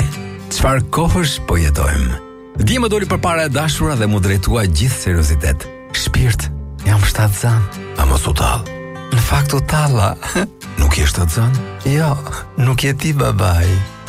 Çfarë kohësh po jetojmë? Dje më doli përpara e dashura dhe mu drejtua gjithë seriozitet. Shpirt, jam shtatzan. A mos u tall? Në fakt u talla. Nuk je shtatzan? Jo, nuk je ti babai.